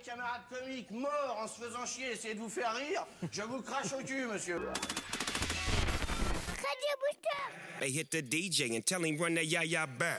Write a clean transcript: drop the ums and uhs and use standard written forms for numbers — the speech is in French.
camarades comiques morts en se faisant chier, essayer de vous faire rire, je vous crache au cul, monsieur. Radio Booster. Hey, hit the DJ and tell him run that ya-ya back.